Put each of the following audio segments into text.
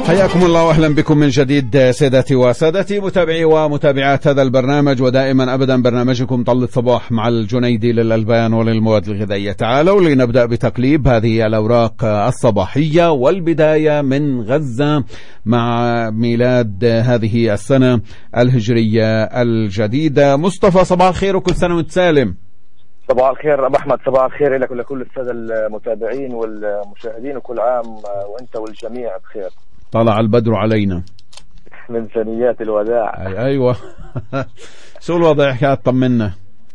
حياكم الله واهلا بكم من جديد سادتي وسادتي متابعي ومتابعات هذا البرنامج، ودائما ابدا برنامجكم طل الصباح مع الجنيدي للألبان وللمواد الغذائية. تعالوا لنبدأ بتقليب هذه الأوراق الصباحية، والبداية من غزة مع ميلاد هذه السنة الهجرية الجديدة. مصطفى صباح الخير وكل سنة وانت سالم. صباح الخير أبو أحمد، صباح الخير لك ولكل السادة المتابعين والمشاهدين، وكل عام وأنت والجميع بخير. طلع البدر علينا من ثنيات الوداع. أيوة. شو الوضع؟ حكاية طمنا.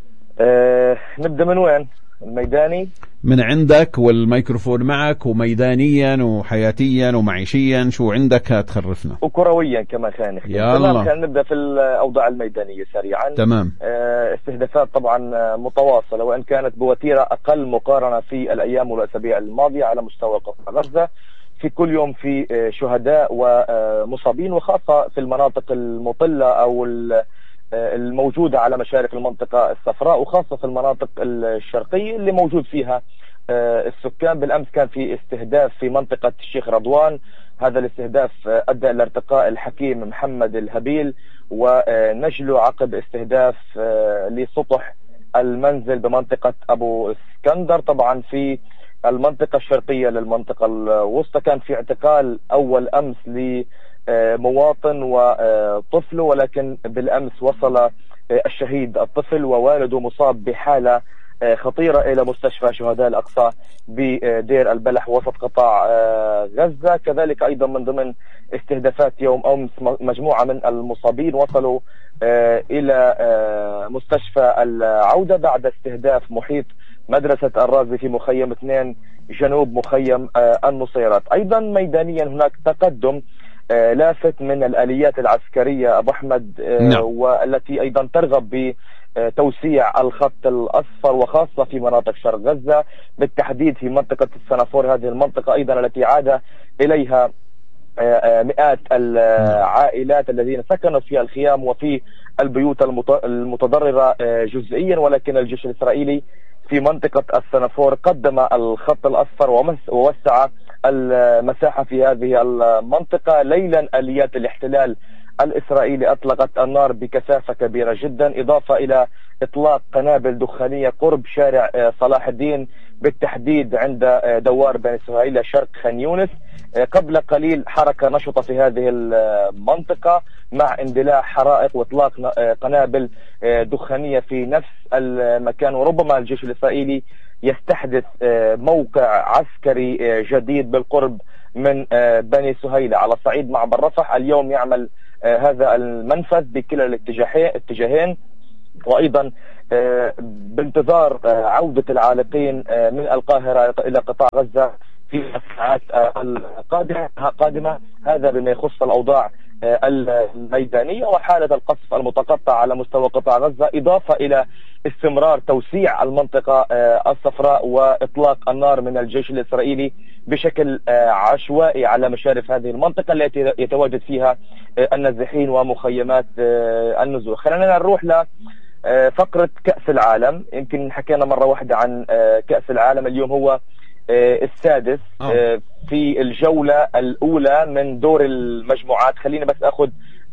نبدأ من وين؟ الميداني من عندك، والميكروفون معك، وميدانيا وحياتيا ومعيشيا شو عندك هتخرفنا، وكرويا كمان. خلينا نبدأ في الأوضاع الميدانية سريعا. تمام. استهدافات طبعا متواصلة، وإن كانت بوتيرة أقل مقارنة في الأيام والأسابيع الماضية على مستوى قطاع غزة. في كل يوم في شهداء ومصابين، وخاصة في المناطق المطلة أو الموجودة على مشارف المنطقة الصفراء، وخاصة في المناطق الشرقية اللي موجود فيها السكان. بالأمس كان في استهداف في منطقة الشيخ رضوان. هذا الاستهداف أدى إلى ارتقاء الحكيم محمد الهبيل ونجله عقب استهداف لسطح المنزل بمنطقة أبو اسكندر. طبعا في المنطقة الشرقية للمنطقة الوسطى كان في اعتقال أول أمس لمواطن وطفله، ولكن بالأمس وصل الشهيد الطفل ووالده مصاب بحالة خطيرة إلى مستشفى شهداء الأقصى بدير البلح وسط قطاع غزة. كذلك أيضا من ضمن استهدافات يوم أمس مجموعة من المصابين وصلوا إلى مستشفى العودة بعد استهداف محيط مدرسة الرازي في مخيم 2 جنوب مخيم النصيرات. أيضا ميدانيا هناك تقدم لافت من الآليات العسكرية أبو أحمد، والتي أيضا ترغب بتوسيع الخط الأصفر، وخاصة في مناطق شرق غزة، بالتحديد في منطقة السنافور. هذه المنطقة أيضا التي عاد إليها مئات العائلات الذين سكنوا في الخيام وفي البيوت المتضررة جزئيا، ولكن الجيش الإسرائيلي في منطقة السنافور قدم الخط الأصفر ووسع المساحة في هذه المنطقة. ليلا آليات الاحتلال الإسرائيلي أطلقت النار بكثافة كبيرة جدا، إضافة إلى إطلاق قنابل دخانية قرب شارع صلاح الدين، بالتحديد عند دوار بني سهيلة شرق خان يونس. قبل قليل حركة نشطة في هذه المنطقة مع اندلاع حرائق وإطلاق قنابل دخانية في نفس المكان. وربما الجيش الإسرائيلي يستحدث موقع عسكري جديد بالقرب من بني سهيلة على صعيد معبر رفح. اليوم يعمل هذا المنفذ بكلا الاتجاهين، وأيضا بانتظار عودة العالقين من القاهرة إلى قطاع غزة في الساعات القادمة. هذا بما يخص الأوضاع الميدانية وحالة القصف المتقطع على مستوى قطاع غزة، إضافة إلى استمرار توسيع المنطقة الصفراء وإطلاق النار من الجيش الإسرائيلي بشكل عشوائي على مشارف هذه المنطقة التي يتواجد فيها النازحين ومخيمات النزوح. خلينا نروح لفقرة كأس العالم. يمكن حكينا مرة واحدة عن كأس العالم. اليوم هو السادس في الجولة الأولى من دور المجموعات. خليني بس أخذ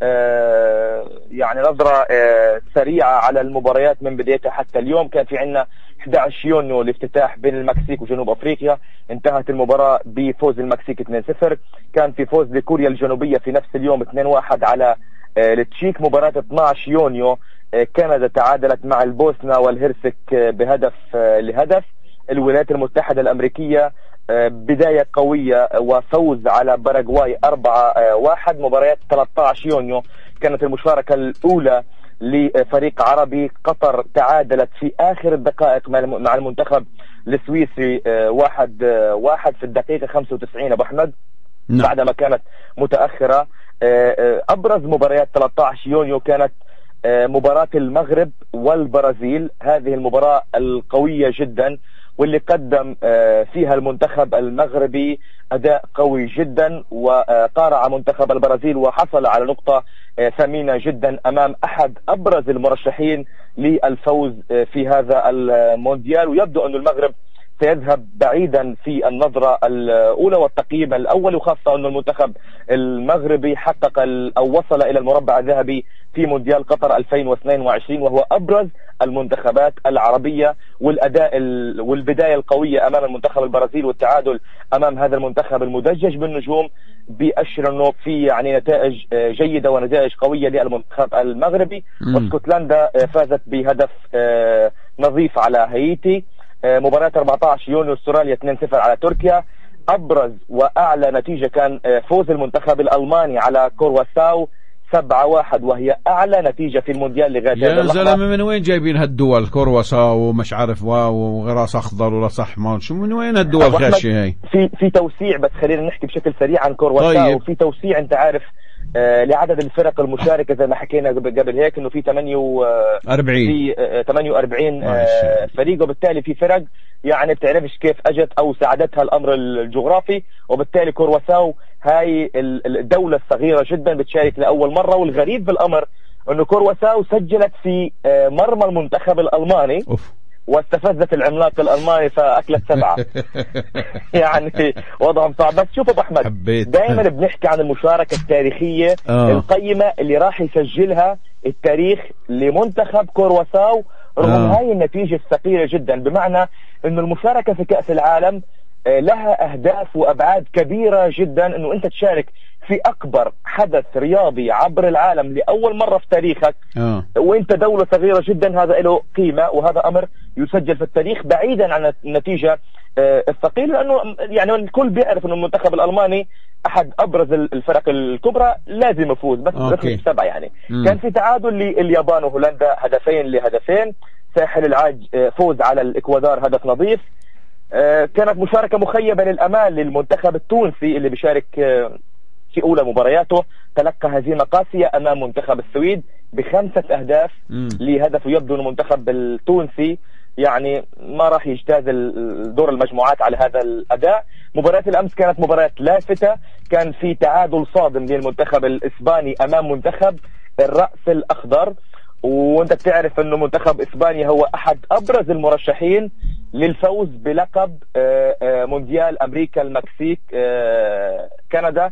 يعني نظرة سريعة على المباريات من بدايتها حتى اليوم. كان في عندنا 11 يونيو الافتتاح بين المكسيك وجنوب أفريقيا، انتهت المباراة بفوز المكسيك 2-0. كان في فوز لكوريا الجنوبية في نفس اليوم 2-1 على التشيك. مباراة 12 يونيو كندا تعادلت مع البوسنة والهرسك بهدف لهدف. الولايات المتحدة الأمريكية بداية قوية وفوز على باراغواي 4-1. مباريات 13 يونيو كانت المشاركة الأولى لفريق عربي. قطر تعادلت في آخر الدقائق مع المنتخب السويسري 1-1 في الدقيقة 95 أبو أحمد بعدما كانت متأخرة. أبرز مباريات 13 يونيو كانت مباراة المغرب والبرازيل. هذه المباراة القوية جدا واللي قدم فيها المنتخب المغربي أداء قوي جدا، وقارع منتخب البرازيل وحصل على نقطة ثمينة جدا أمام أحد أبرز المرشحين للفوز في هذا المونديال. ويبدو أن المغرب سيذهب بعيدا في النظرة الأولى والتقييم الأول، وخاصة أن المنتخب المغربي حقق أو وصل إلى المربع الذهبي في مونديال قطر 2022، وهو أبرز المنتخبات العربية، والأداء والبداية القوية أمام المنتخب البرازيل والتعادل أمام هذا المنتخب المدجج بالنجوم بأشر أنه في يعني نتائج جيدة ونتائج قوية للمنتخب المغربي. واسكتلندا فازت بهدف نظيف على هايتي. مباراة 14 يونيو استراليا 2-0 على تركيا. أبرز وأعلى نتيجة كان فوز المنتخب الألماني على كرواساو 7-1، وهي أعلى نتيجة في المونديال لغاية هذه اللحظة. يا زلمة من وين جايبين هالدول؟ كرواساو ومش عارف وغراس أخضر ولا صحمة، شو من وين هالدول غاشة هاي؟ في توسيع، بس خلينا نحكي بشكل سريع عن كرواساو. طيب. في توسيع أنت عارف لعدد الفرق المشاركة زي ما حكينا قبل هيك انه في 48 فريق، وبالتالي في فرق يعني بتعرفش كيف اجت او ساعدتها الامر الجغرافي، وبالتالي كرواساو هاي الدولة الصغيرة جدا بتشارك لأول مرة. والغريب بالامر انه كرواساو سجلت في مرمى المنتخب الألماني واستفزت العملاق الألماني فأكلت 7. يعني وضعهم صعب. بس شوف أبو أحمد، دائما بنحكي عن المشاركة التاريخية القيمة اللي راح يسجلها التاريخ لمنتخب كرواساو رغم هاي النتيجة الثقيلة جدا، بمعنى أنه المشاركة في كأس العالم لها أهداف وأبعاد كبيرة جدا. أنه أنت تشارك في أكبر حدث رياضي عبر العالم لأول مرة في تاريخك وأنت دولة صغيرة جدا، هذا له قيمة، وهذا أمر يسجل في التاريخ بعيدا عن النتيجة الثقيلة، لأنه يعني الكل بيعرف أنه المنتخب الألماني أحد أبرز الفرق الكبرى، لازم يفوز بس رقم 7 يعني. كان في تعادل لليابان وهولندا 2-2. ساحل العاج فوز على الإكوادور هدف نظيف. كانت مشاركة مخيبة للأمال للمنتخب التونسي اللي بيشارك في أولى مبارياته، تلقى هزيمة قاسية أمام منتخب السويد ب5 أهداف لهدف. يبدو أن المنتخب التونسي يعني ما راح يجتاز دور المجموعات على هذا الأداء. مباراة الأمس كانت مباراة لافتة، كان في تعادل صادم للمنتخب الإسباني أمام منتخب الرأس الأخضر، وانت بتعرف انه منتخب اسبانيا هو احد ابرز المرشحين للفوز بلقب مونديال امريكا المكسيك كندا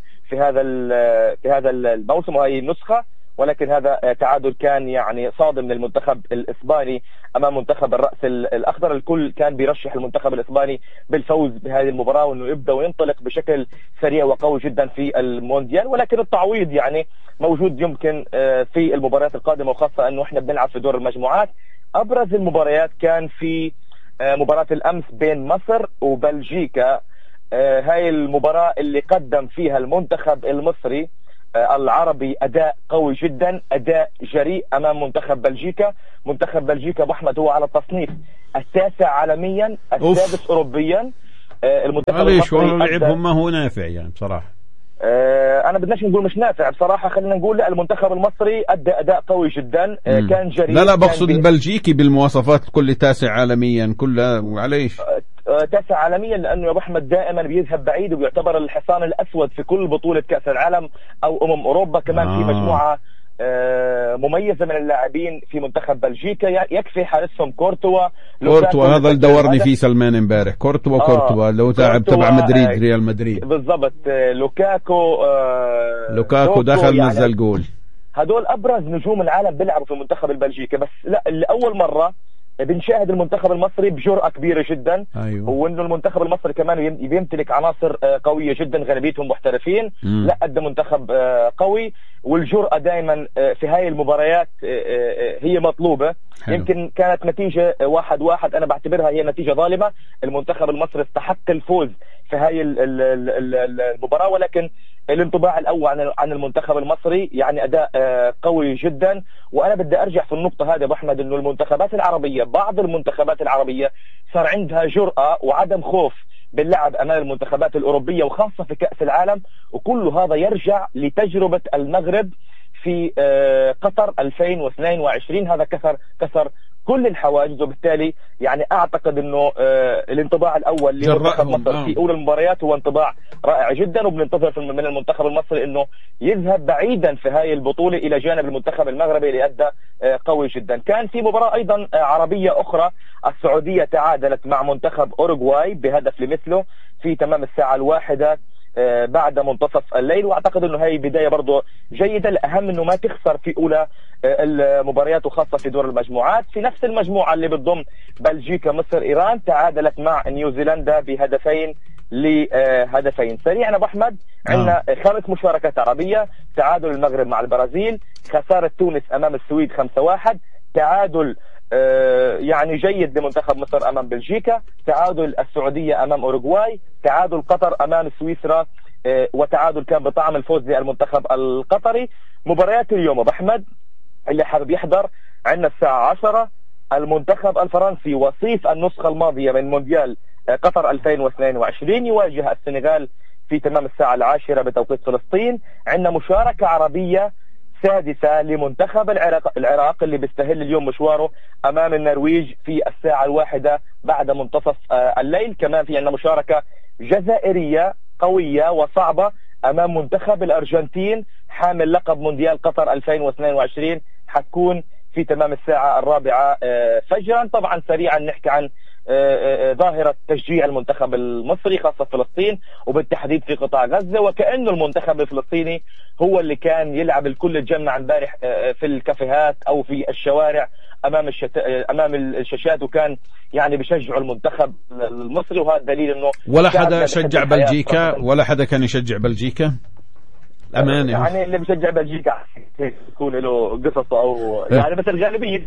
في هذا الموسم وهي النسخة. ولكن هذا تعادل كان يعني صادم للمنتخب الإسباني أمام منتخب الرأس الأخضر. الكل كان بيرشح المنتخب الإسباني بالفوز بهذه المباراة وأنه يبدأ وينطلق بشكل سريع وقوي جدا في المونديال، ولكن التعويض يعني موجود يمكن في المباريات القادمة، وخاصة أنه إحنا بنلعب في دور المجموعات. أبرز المباريات كان في مباراة الأمس بين مصر وبلجيكا. هاي المباراة اللي قدم فيها المنتخب المصري العربي أداء قوي جدا، أداء جريء أمام منتخب بلجيكا. منتخب بلجيكا أبو أحمد هو على التصنيف 9 عالميا، 7 أوروبيا. المنتخب المصري لعبهم ما هو نافع يعني بصراحة. أنا بدناش نقول مش نافع بصراحة، خلينا نقول لا، المنتخب المصري أدى أداء قوي جدا. كان جريء. لا بقصد البلجيكي بالمواصفات، كل 9 عالميا كلها. معليش 9 عالميا، لأنه يا أبو أحمد دائما بيذهب بعيد وبيعتبر الحصان الأسود في كل بطولة كأس العالم أو أوروبا. كمان في مجموعة مميزة من اللاعبين في منتخب بلجيكا، يكفي حارسهم كورتوا هذا اللي دورني فيه سلمان امبارح. كورتوا لو تبع مدريد، ريال مدريد بالضبط. لوكاكو دخل يعني نزل جول. هدول أبرز نجوم العالم بيلعبوا في المنتخب البلجيكي. بس لا، لأول مرة بنشاهد المنتخب المصري بجرأة كبيرة جدا. أيوة. وانه المنتخب المصري كمان بيمتلك عناصر قوية جدا، غالبيتهم محترفين. لا، قدم منتخب قوي، والجرأة دائما في هاي المباريات هي مطلوبة. حلو. يمكن كانت نتيجة 1-1، انا بعتبرها هي نتيجة ظالمة. المنتخب المصري استحق الفوز في هاي المباراة، ولكن الانطباع الأول عن المنتخب المصري يعني أداء قوي جدا. وأنا بدي أرجع في النقطة هذه أبو أحمد، إنه المنتخبات العربية، بعض المنتخبات العربية صار عندها جرأة وعدم خوف باللعب أمام المنتخبات الأوروبية، وخاصة في كأس العالم. وكل هذا يرجع لتجربة المغرب في قطر 2022. هذا كسر كل الحواجز، وبالتالي يعني اعتقد انه الانطباع الاول لمنتخب مصر في اولى المباريات هو انطباع رائع جدا، وبننتظر من المنتخب المصري انه يذهب بعيدا في هاي البطوله الى جانب المنتخب المغربي اللي ادى قوي جدا. كان في مباراه ايضا عربيه اخرى، السعوديه تعادلت مع منتخب اوروغواي بهدف لمثله في تمام الساعه 1 بعد منتصف الليل، واعتقد انه هي بدايه برضه جيده. الاهم انه ما تخسر في اولى المباريات وخاصه في دور المجموعات. في نفس المجموعه اللي بتضم بلجيكا مصر ايران تعادلت مع نيوزيلندا بهدفين لهدفين. سريعا ابو احمد، عندنا 5 مشاركات عربيه: تعادل المغرب مع البرازيل، خساره تونس امام السويد 5-1، تعادل يعني جيد لمنتخب مصر امام بلجيكا، تعادل السعوديه امام اوروغواي، تعادل قطر امام سويسرا، وتعادل كان بطعم الفوز للمنتخب القطري. مباريات اليوم ابو احمد اللي حابب يحضر، عندنا الساعه 10 المنتخب الفرنسي وصيف النسخه الماضيه من مونديال قطر 2022 يواجه السنغال في تمام الساعه 10 بتوقيت فلسطين. عندنا مشاركه عربيه سادسة لمنتخب العراق اللي بيستهل اليوم مشواره أمام النرويج في الساعة 1 بعد منتصف الليل. كمان في عندنا مشاركة جزائرية قوية وصعبة أمام منتخب الأرجنتين حامل لقب مونديال قطر 2022، حتكون في تمام الساعة 4 فجرا. طبعا سريعا نحكي عن ظاهرة تشجيع المنتخب المصري خاصة فلسطين وبالتحديد في قطاع غزة، وكأنه المنتخب الفلسطيني هو اللي كان يلعب الكل اتجمع امبارح في الكافيهات أو في الشوارع أمام الشاشات، وكان يعني بيشجعوا المنتخب المصري. وهذا دليل إنه ولا حدا شجع بلجيكا، ولا حدا كان يشجع بلجيكا أمانة. يعني اللي بشجع بلجيكا يكون له قصص أو يعني بس الغالبية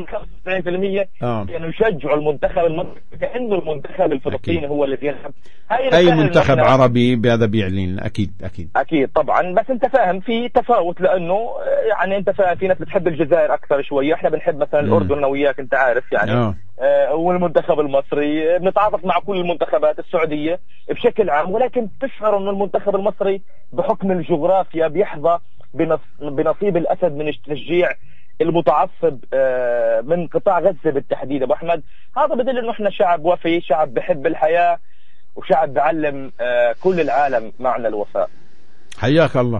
90-95% كانوا يشجعوا المنتخب المصري كأنه المنتخب الفلسطيني هو اللي يلعب. أي منتخب عربي بهذا بيعلن أكيد طبعا. بس أنت فاهم في تفاوت، لأنه يعني أنت فاهم في ناس بتحب الجزائر أكثر شوية، إحنا بنحب مثلا الأردن أنا وياك أنت عارف يعني والمنتخب المصري بنتعاطف مع كل المنتخبات السعودية بشكل عام، ولكن تشعر أن المنتخب المصري بحكم الجغرافيا بيحظى بنصيب الأسد من التشجيع المتعصب من قطاع غزة بالتحديد. أبو أحمد هذا بدل أنه إحنا شعب وفي، شعب بحب الحياة، وشعب بعلم كل العالم معنى الوفاء. حياك الله.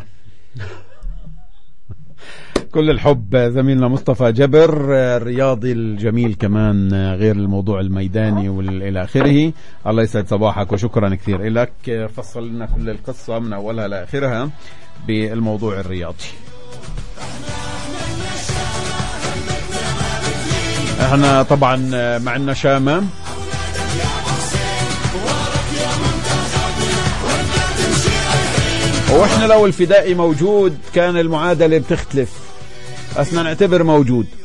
كل الحب زميلنا مصطفى جبر، الرياضي الجميل كمان غير الموضوع الميداني والى اخره. الله يسعد صباحك وشكرا كثير لك، فصل لنا كل القصة من اولها لاخرها بالموضوع الرياضي. احنا طبعا معنا شامة واحنا لو الفدائي موجود كان المعادلة بتختلف، أصلا نعتبر موجود.